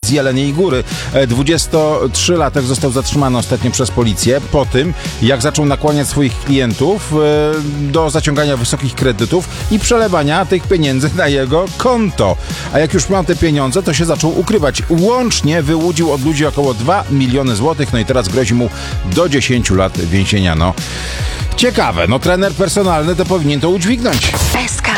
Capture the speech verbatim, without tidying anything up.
z Jeleniej Góry. dwudziestotrzylatek został zatrzymany ostatnio przez policję po tym, jak zaczął nakłaniać swoich klientów do zaciągania wysokich kredytów i przelewania tych pieniędzy na jego konto. A jak już miał te pieniądze, to się zaczął ukrywać. Łącznie wyłudził od ludzi około dwa miliony złotych, no i teraz grozi mu do dziesięciu lat więzienia. No, ciekawe, no trener personalny to powinien to udźwignąć. S K